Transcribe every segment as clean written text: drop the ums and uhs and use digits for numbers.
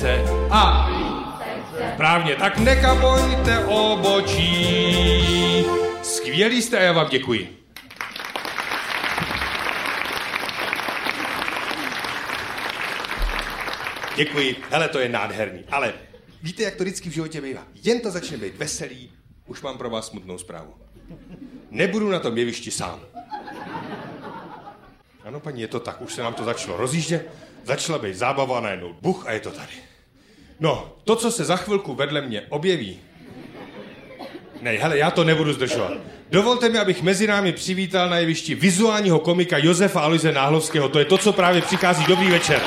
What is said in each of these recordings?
více a správně, tak nekapojte obočí. Skvělý jste a já vám děkuji. Děkuji, hele, to je nádherný, ale víte, jak to vždycky v životě bývá. Jen to začne být veselý, už mám pro vás smutnou zprávu. Nebudu na tom jevišti sám. Ano, paní, je to tak, už se nám to začalo rozjíždět, začala být zábava a najednou buch a je to tady. No, to, co se za chvilku vedle mě objeví... Ne, hele, já to nebudu zdržovat. Dovolte mi, abych mezi námi přivítal na jevišti vizuálního komika Josefa Aloise Náhlovského. To je to, co právě přichází. Dobrý večer.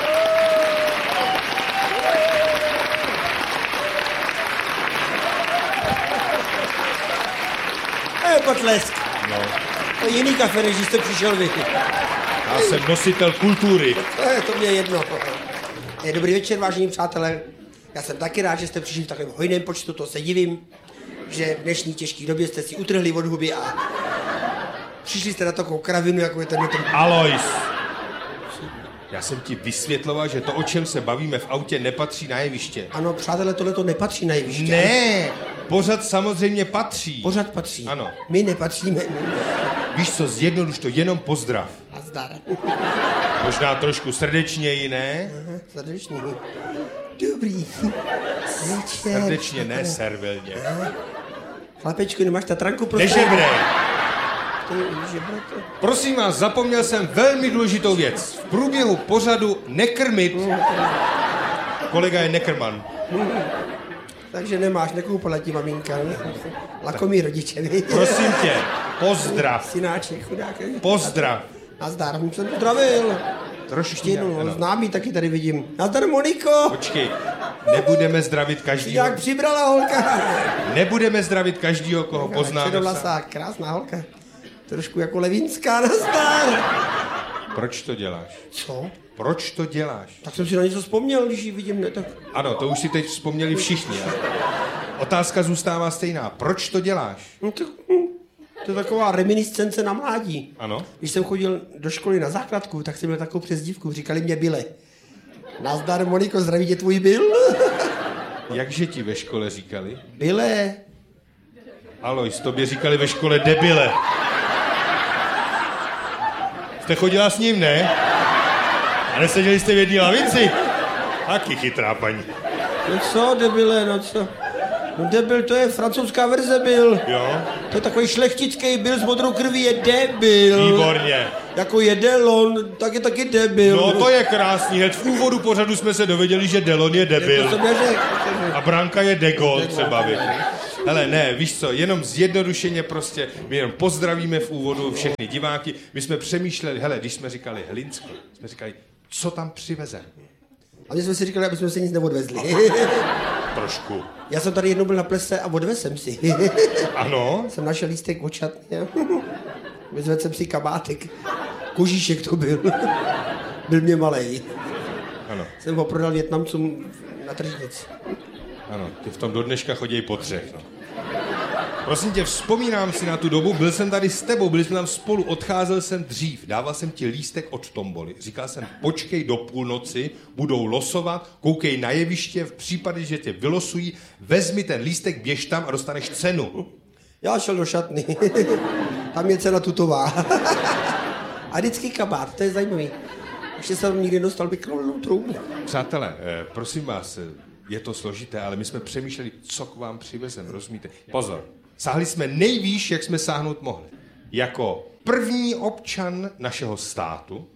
Potlesk. No. To je jiný kafe, než jste přišel vy. Já jsem nositel kultury. To mě jedno. Dobrý večer, vážení přátelé. Já jsem taky rád, že jste přišli v takovém hojném počtu, to se divím, že v dnešní těžké době jste si utrhli od huby a přišli jste na takovou kravinu, jako je ten... Alois, já jsem ti vysvětloval, že to, o čem se bavíme v autě, nepatří na jeviště. Ano, přátelé, tohle to nepatří na jeviště. Ne, pořad samozřejmě patří. Pořad patří. Ano. My nepatříme. Víš co, zjednoduš to, jenom pozdrav. Nazdar. Možná trošku srdečněji, ne? Aha, srdečně. Dobrý. Večer. Srdečně, ne servilně. Chlapečku, nemáš tatranku pro Nežebrej. Prosím vás, zapomněl jsem velmi důležitou věc. V průběhu pořadu nekrmit. Kolega je nekrman. Takže nemáš, nekoupala ti maminka, ne? Lakomí rodiče, víš? Prosím tě, pozdrav. Synáček, chudák. Pozdrav. Nazdar, jsem zdravil. Trošku. Známý taky tady vidím. Nazdar, Moniko. Počkej, nebudeme zdravit každýho. Jak přibrala holka. Nebudeme zdravit každýho, koho poznáme. Černoblasá, krásná holka. Trošku jako Levinská, nazdar. Proč to děláš? Co? Proč to děláš? Tak jsem si na něco vzpomněl, když ji vidím, ne tak... Ano, to už si teď vzpomněli všichni. Otázka zůstává stejná. Proč to děláš? No to je taková reminiscence na mládí. Ano. Když jsem chodil do školy na základku, tak jsem měl takovou přezdívku, říkali mě Bile. Nazdar, Moniko, zdraví tě tvůj Bill. Jakže ti ve škole říkali? Bile. Alois, tobě říkali ve škole debile. Jste chodila s ním, ne? A neseděli jste v jedné lavici? Taky chytrá paní. No co, debile, no co? No debil, to je francouzská verze Bill. Jo? To je takový šlechtický Bill s modrou krví, je debil. Výborně. Jako je Delon, tak je taky debil. No to je krásný. Hned v úvodu pořadu jsme se dověděli, že Delon je debil. To jsem neřekl. A Branka je de Gaulle třeba, víš. Hele, ne, víš co, jenom zjednodušeně prostě, my jenom pozdravíme v úvodu všechny diváky. My jsme přemýšleli, hele, když jsme říkali Hlinsko, jsme říkali, co tam přiveze. A my jsme si říkali, aby jsme se nic neodvezli. Trošku. Já jsem tady jednou byl na plese a odvez jsem si. Ano? Jsem našel lístek očatně. Vyzvedl jsem si kabátek. Kožíšek to byl. Byl mě malej. Ano. Jsem ho prodal Vietnamcům na tržnici. Ano, ty v tom do dneška chodějí po třech, no. Prosím tě, vzpomínám si na tu dobu, byl jsem tady s tebou, byli jsme tam spolu, odcházel jsem dřív, dával jsem ti lístek od tomboly. Říkal jsem, počkej do půlnoci, budou losovat, koukej na jeviště, v případě, že tě vylosují, vezmi ten lístek, běž tam a dostaneš cenu. Já šel do šatny. Tam je cena tutová. A vždycky kabát, to je zajímavý. Ještě jsem nikdy dostal mikrovalnou troubu. Přátelé, prosím vás, je to složité, ale my jsme přemýšleli, co k vám přivezem, rozumíte? Pozor, sáhli jsme nejvýš, jak jsme sáhnout mohli. Jako první občan našeho státu,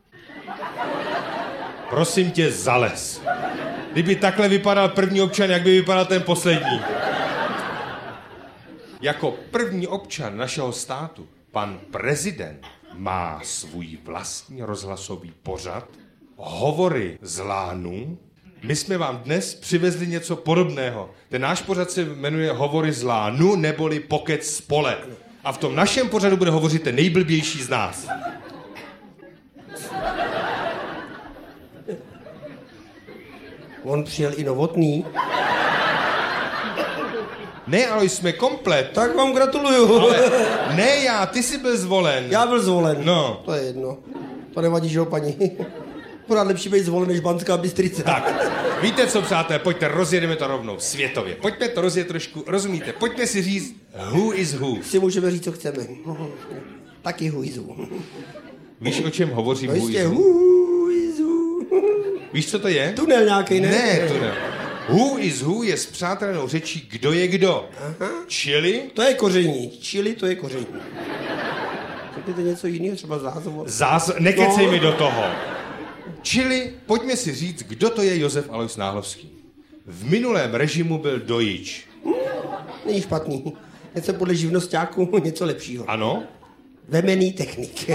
prosím tě, zales. Kdyby takhle vypadal první občan, jak by vypadal ten poslední? Jako první občan našeho státu, pan prezident má svůj vlastní rozhlasový pořad, hovory z lánů. My jsme vám dnes přivezli něco podobného. Ten náš pořad se jmenuje Hovory z lánu, neboli Pokec z pole. A v tom našem pořadu bude hovořit ten nejblbější z nás. On přijel i Novotný. Ne, ale jsme komplet. Tak vám gratuluju. Ale ne já, ty jsi byl zvolen. Já byl zvolen. No. To je jedno. To nevadí, že jo, paní? Pořád lepší být zvolen než Banská Bystrica. Tak. Víte co, přátelé, pojďte, rozjedeme to rovnou, světově. Pojďme to rozjet trošku, rozumíte? Pojďme si říct, who is who. Si můžeme říct, co chceme. Taky who is who. Víš, o čem hovořím, who Prostě is who? who is who. Víš, co to je? Tunel nějaký, ne? Ne, tunel. Who is who je spřátelenou řečí, kdo je kdo. Aha. Čili? To je koření. Čili to je koření. Řekněte něco jiného, třeba zázvor. Nekecej mi do toho. Čili pojďme si říct, kdo to je Josef Alois Náhlovský. V minulém režimu byl dojič. Není špatný. Něco podle živnosťáků, něco lepšího. Ano? Vemený technik.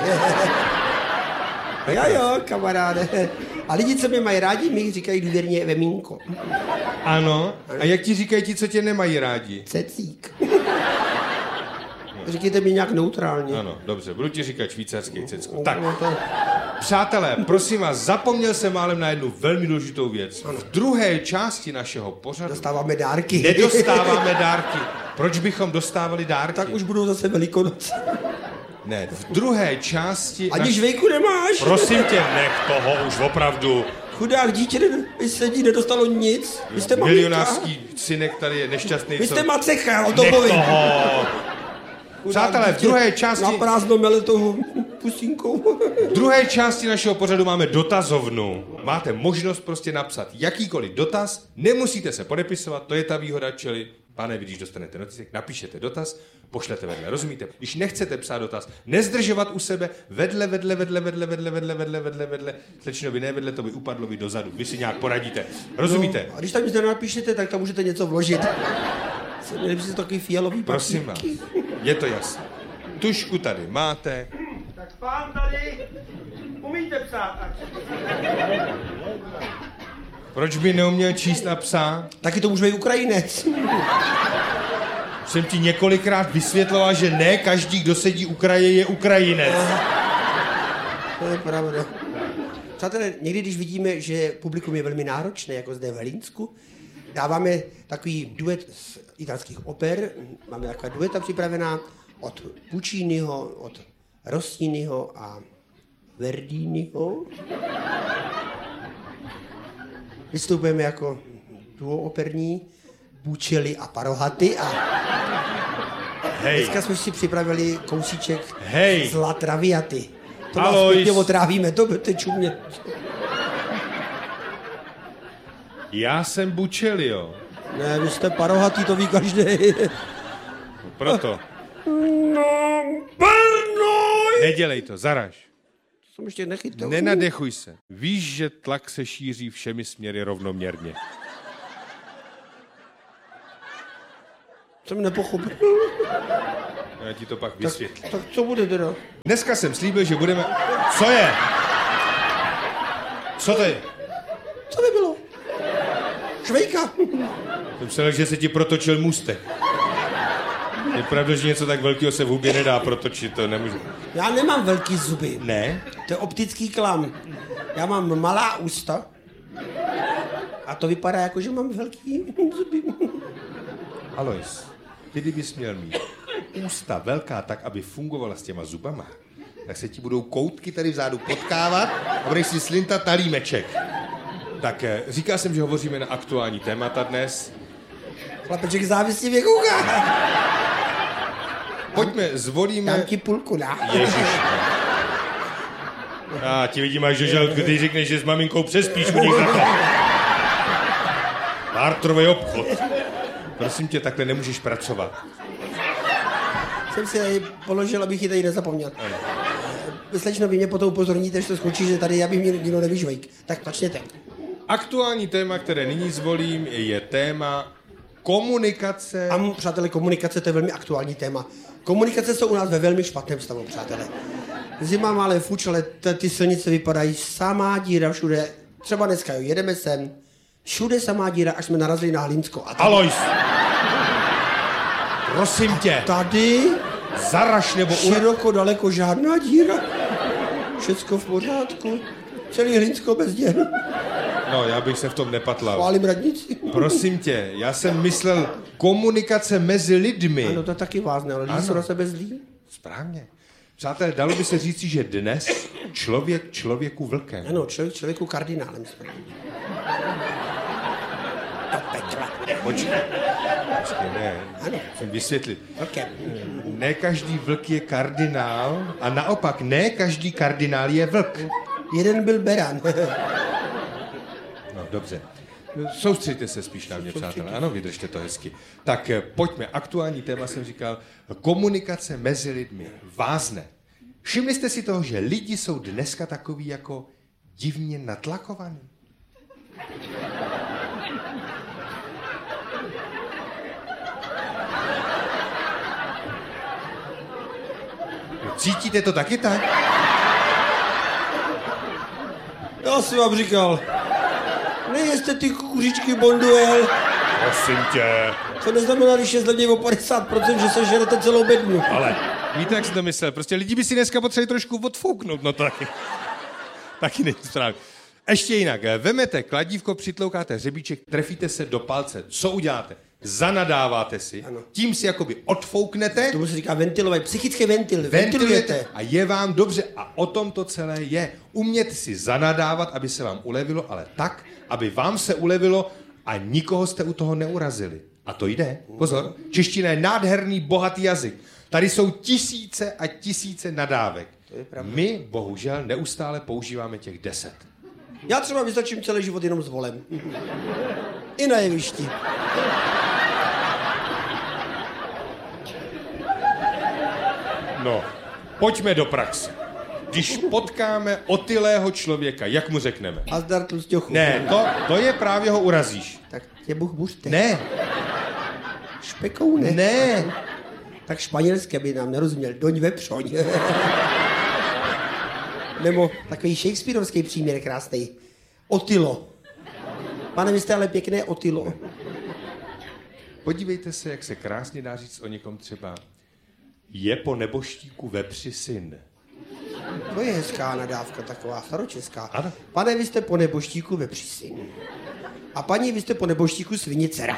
Jo, kamaráde. A lidi, co mě mají rádi, mi říkají důvěrně Vemínko. Ano. A jak ti říkají ti, co tě nemají rádi? Cecík. Říkejte mi nějak neutrálně. Ano, dobře, budu ti říkat švýcarský cecko. Tak, přátelé, prosím vás, zapomněl jsem málem na jednu velmi důležitou věc. V druhé části našeho pořadu Dostáváme dárky. nedostáváme dárky. Proč bychom dostávali dárky? Tak už budou zase Velikonoce. Ne, v druhé části... Ani žvejku nemáš. Prosím tě, nech toho už opravdu. Chudák dítě sedí, nedostalo nic. Vy jste maminka. Milionářský synek tady je nešťastný. Vy co- jste macecha, o to Nech povím. toho. Přátelé, v druhé části... Na prázdno mele tou pusínkou. V druhé části našeho pořadu máme dotazovnu. Máte možnost prostě napsat jakýkoliv dotaz, nemusíte se podepisovat, to je ta výhoda, čili, pane, když dostanete noticek, napíšete dotaz, pošlete vedle, rozumíte? Když nechcete psát dotaz, nezdržovat u sebe, vedle, slečno, vy ne vedle, to by upadlo vy dozadu, vy si nějak poradíte, rozumíte? No, a když tam nic nenapíšete, tak tam můžete něco vložit. Měli byste takový fialový Prosím vás, je to jasné. Tužku tady máte. Tak pán tady, umíte psát. Proč by neuměl číst a psát? Taky to může být Ukrajinec. Jsem ti několikrát vysvětloval, že ne každý, kdo sedí u kraje, je Ukrajinec. To je pravda. Přátelé, někdy, když vidíme, že publikum je velmi náročné, jako zde v Helínsku, dáváme takový duet z italských oper, máme taková dueta připravená od Pucciniho, od Rossiniho a Verdiniho. Vystupujeme jako duo operní, Bučely a Parohaty a dneska jsme si připravili kousíček z La Traviaty. To vás pěkně otrávíme, to budete čumět. Já jsem Bučely, jo. Ne, vy jste Parohatý, to ví každý. Proto. No, Brnoj! Nedělej to, zaraž. Jsem ještě nechytal. Nenadechuj se. Víš, že tlak se šíří všemi směry rovnoměrně. Jsem nepochopil. Já ti to pak vysvětlím. Tak co bude teda? Dneska jsem slíbil, že budeme... Co je? Co to je? Co by bylo? Švejka. Jsem myslel, že se ti protočil můstek. Je pravda, že něco tak velkého se v hubě nedá protočit, to nemůžu. Já nemám velký zuby. Ne? To je optický klam. Já mám malá ústa. A to vypadá jako, že mám velký zuby. Alois, ty kdybys měl mít ústa velká tak, aby fungovala s těma zubama, tak se ti budou koutky tady vzadu potkávat a budeš si slintat na límeček. Tak říkal jsem, že hovoříme na aktuální témata dnes. Chlapeček závislivě kouká. Pojďme, zvolíme... Dám ti půlku, ne? Ježiš. A ti vidím až do žaludku, ty řekneš, že s maminkou přespíš u nich za to. Bartrový obchod. Prosím tě, takhle nemůžeš pracovat. Jsem si tady položil, abych ji tady nezapomněl. Slečno, vy mě potom upozorníte, že to skončí, že tady já bych měl nikdo nevyžvejk. Tak začněte. Aktuální téma, které nyní zvolím, je téma komunikace. A přátelé, komunikace, to je velmi aktuální téma. Komunikace jsou u nás ve velmi špatném stavu, přátelé. Zima má ale fuč, ale ty silnice vypadají samá díra všude. Třeba dneska, jo, jedeme sem. Všude samá díra, až jsme narazili na Hlínsko. Alois! Prosím tě. Tady Zaraž nebo... široko, daleko žádná díra. Všecko v pořádku. Celý Hlínsko bez děr. No, já bych se v tom nepatlal. Chválím radnici. Prosím tě, já jsem myslel komunikace mezi lidmi. Ano, to taky vázne, ale lidi jsou na sebe zlí. Správně. Přátelé, dalo by se říci, že dnes člověk člověku vlkem. Ano, člověku kardinálem. Petra. Počkej, ne, jsem vysvětlit. Okay. Ne každý vlk je kardinál a naopak ne každý kardinál je vlk. Jeden byl beran. No, dobře. Soustřeďte se spíš na mě, přátelé. Ano, vydržte to hezky. Tak pojďme. Aktuální téma jsem říkal. Komunikace mezi lidmi. Vázne. Všimli jste si toho, že lidi jsou dneska takový jako divně natlakovaný? Cítíte to taky tak? Já jsem vám říkal, nejeste ty kukuřičky Bonduel. Prosím tě. To neznamená, když je zlevně o 50%, že se žerete celou bednu. Ale víte, jak jsem to myslel? Prostě lidi by si dneska potřebovali trošku odfouknout, no to taky není správně. Ještě jinak, vemete kladívko, přitloukáte hřebíček, trefíte se do palce. Co uděláte? Zanadáváte si, ano. Tím si jakoby odfouknete. Tomu se říká ventilovat, psychické ventilujete. A je vám dobře. A o tom to celé je. Umět si zanadávat, aby se vám ulevilo, ale tak, aby vám se ulevilo a nikoho jste u toho neurazili. A to jde. Pozor, čeština je nádherný, bohatý jazyk. Tady jsou tisíce a tisíce nadávek. My, bohužel, neustále používáme těch 10. Já třeba vystačím celý život jenom s volem. I na jevišti. No, pojďme do praxe. Když potkáme otylého člověka, jak mu řekneme? Azdar tlusťochu. Ne, to je právě ho urazíš. Tak tě Bůh buřte. Ne. Špekoune. Ne. Tak španělské by nám nerozuměl. Doň vepřoň. Nebo takový shakespearovský příměr krásný. Otylo. Pane, vy jste ale pěkné Otylo. Podívejte se, jak se krásně dá říct o někom třeba. Je po neboštíku vepři syn. To je hezká nadávka, taková staročeská. Ano. Pane, vy jste po neboštíku vepři syn. A paní, vy jste po neboštíku svině dcera.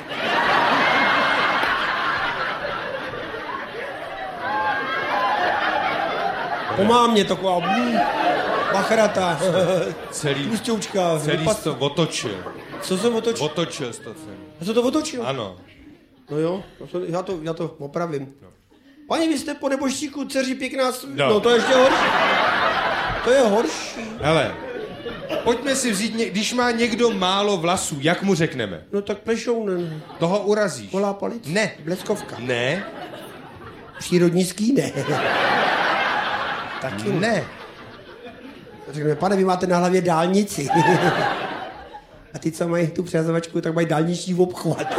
Pomáhá mě taková bachrata, Celý to otočil. Co jsem otočil? Otočil jsi to celý. Já jsem to otočil? Ano. No jo, já to opravím. No. Paní, vy jste po neboštíku dceři pěkná No, to je ještě horší. To je horší. Hele, pojďme si vzít, když má někdo málo vlasů, jak mu řekneme? No tak plešounen. Toho urazíš. Holá palic? Ne. Bleskovka? Ne. Přírodní skýne? Taky ne. Řekneme, pane, vy máte na hlavě dálnici. A ty, co mají tu přehazovačku, tak mají dálniční obchvat.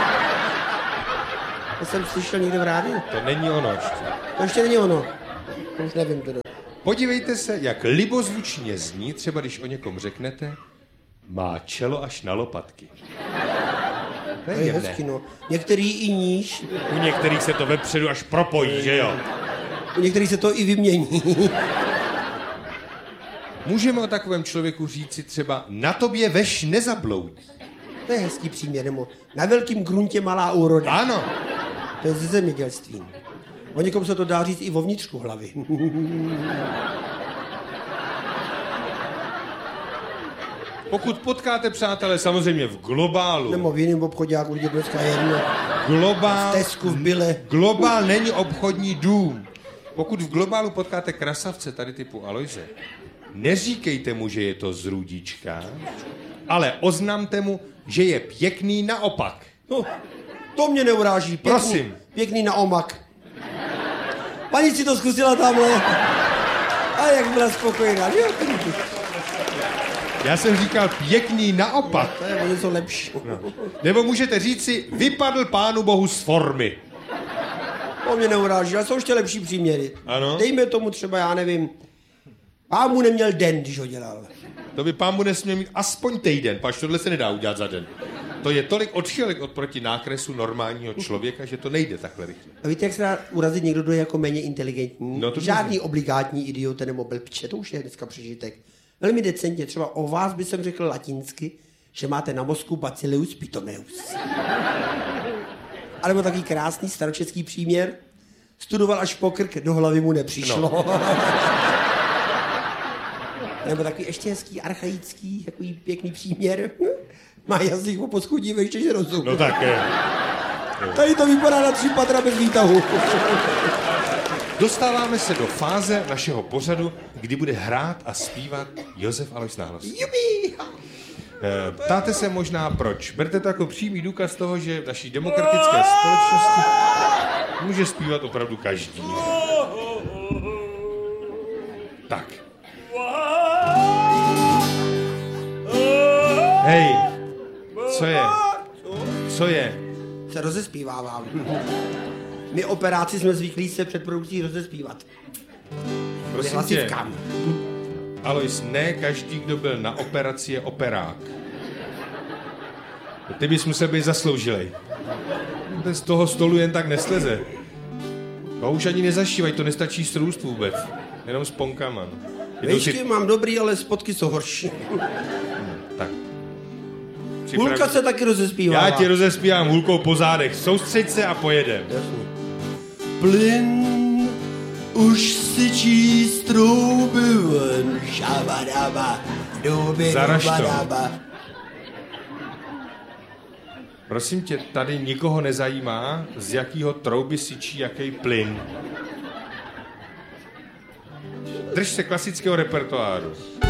To jsem slyšel někde v rádiu. To není ono ještě. To ještě není ono. To už nevím teda. Podívejte se, jak libozvučně zní, třeba když o někom řeknete, má čelo až na lopatky. To je hezky, no. Některý i níž. U některých se to vepředu až propojí, že jo? U některých se to i vymění. Můžeme o takovém člověku říci třeba, na tobě veš nezabloudí. To je hezký příměr, nebo na velkým gruntě malá úroda. Ano. To je ze zemědělství. O někom se to dá říct i o vnitřku hlavy. Pokud potkáte, přátelé, samozřejmě v globálu. Nebo v jiném obchodě, jak už je dneska jedno. Globál, v Tesku, v Bile. Globál není obchodní dům. Pokud v globálu potkáte krasavce tady typu Alojze, neříkejte mu, že je to z Rudíčka, ale oznamte mu, že je pěkný naopak. No, to mě neuráží. Pěkný, prosím. Pěkný na omak. Paní si to zkusila tamhle. A jak byla spokojená. Já jsem říkal pěkný naopak. To je něco lepší. No. Nebo můžete říci, vypadl Pánu Bohu z formy. To mě neuráží, ale jsou ještě lepší příměry. Ano. Dejme tomu třeba, já nevím, pán mu neměl den, když ho dělal. To by pán mu nesměl mít aspoň týden, pač tohle se nedá udělat za den. To je tolik odchylek oproti nákresu normálního člověka, že to nejde takhle rychle. A víte, jak se dá urazit někdo, kdo je jako méně inteligentní? No, žádný obligátní idiot nebo blbče, to už je dneska přežitek. Velmi decentně, třeba o vás by jsem řekl latinsky, že máte na mozku Bacillus pitomeus. A nebo takový krásný staročeský příměr. Studoval až po krk, do hlavy mu nepřišlo. No. Nebo takový ještě hezký, archaický, takový pěkný příměr. Má jazyk o poschudí vejště, že rozum. No tak je. Tady to vypadá na 3 patra bez výtahu. Dostáváme se do fáze našeho pořadu, kdy bude hrát a zpívat Josef Alois Nahlas. Jubi! Ptáte se možná proč. Berte to jako přímý důkaz toho, že v naší demokratické společnosti může zpívat opravdu každý. Tak. Hej, co je? Co je? Se rozespívávám. My operáci jsme zvyklí se před produkcí rozespívat. Prosím tě, Hlasivkám. Alois, ne každý, kdo byl na operaci, je operák. Ty bys musel být zasloužilej. Z toho stolu jen tak nesleze. To už ani nezašívají, to nestačí srůst vůbec. Jenom s ponkama. Vejšky mám dobrý, ale spotky jsou horší. Tak. Hulka se taky rozespívá. Já ti rozespívám hulkou po zádech. Soustřeď se a pojedem. Plyn už syčí z trouby ven. Šabadaba, duby, Zaraž to. dubadaba. Prosím tě, tady nikoho nezajímá, z jakého trouby syčí jaký plyn. Drž se klasického repertoáru.